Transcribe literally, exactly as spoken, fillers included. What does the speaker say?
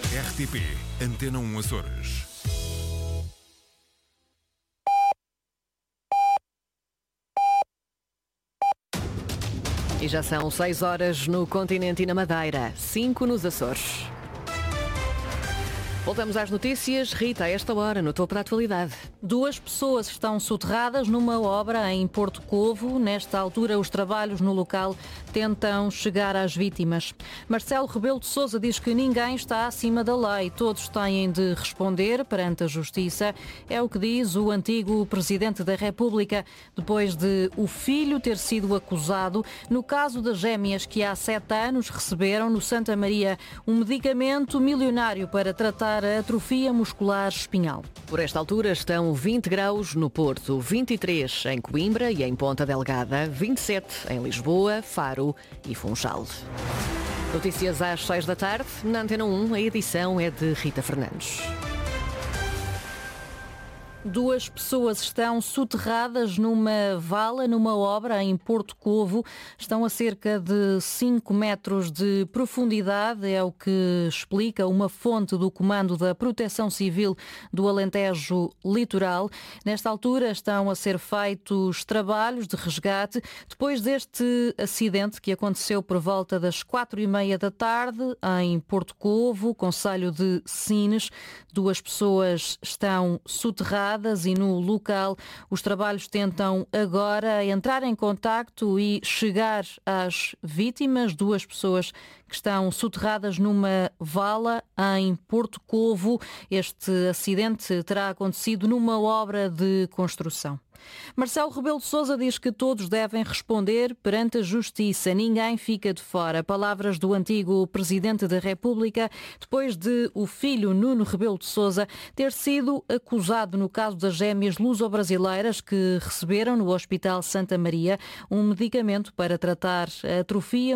R T P Antena um Açores. E já são seis horas no continente e na Madeira, cinco nos Açores. Voltamos às notícias. Rita, a esta hora, no topo da atualidade. Duas pessoas estão soterradas numa obra em Porto Covo. Nesta altura, os trabalhos no local tentam chegar às vítimas. Marcelo Rebelo de Sousa diz que ninguém está acima da lei. Todos têm de responder perante a Justiça. É o que diz o antigo Presidente da República, depois de o filho ter sido acusado no caso das gêmeas que há sete anos receberam no Santa Maria um medicamento milionário para tratar a atrofia muscular espinhal. Por esta altura estão vinte graus no Porto, vinte e três em Coimbra e em Ponta Delgada, vinte e sete em Lisboa, Faro e Funchal. Notícias às seis da tarde, na Antena um, a edição é de Rita Fernandes. Duas pessoas estão soterradas numa vala, numa obra em Porto Covo. Estão a cerca de cinco metros de profundidade, é o que explica uma fonte do Comando da Proteção Civil do Alentejo Litoral. Nesta altura estão a ser feitos trabalhos de resgate depois deste acidente que aconteceu por volta das quatro e meia da tarde em Porto Covo, concelho de Sines. Duas pessoas estão soterradas e no local os trabalhos tentam agora entrar em contacto e chegar às vítimas, duas pessoas que estão soterradas numa vala em Porto Covo. Este acidente terá acontecido numa obra de construção. Marcelo Rebelo de Sousa diz que todos devem responder perante a Justiça. Ninguém fica de fora. Palavras do antigo Presidente da República, depois de o filho Nuno Rebelo de Sousa ter sido acusado no caso das gêmeas luso-brasileiras que receberam no Hospital Santa Maria um medicamento para tratar a atrofia